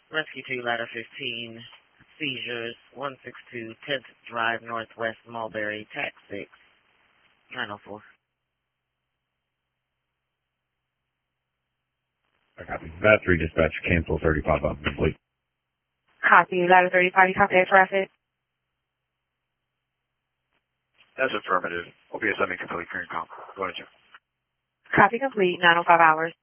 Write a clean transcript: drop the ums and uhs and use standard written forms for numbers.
Rescue 2, Ladder 15, seizures, 162 10th Drive, Northwest Mulberry, TAC 6, 904. I copy. Ladder 3 dispatch, cancel 35 up, complete. Copy. Ladder 35, you copy that traffic? That's affirmative. OPS, I make complete for your comp. Go ahead, Jim. Copy complete, 905 hours.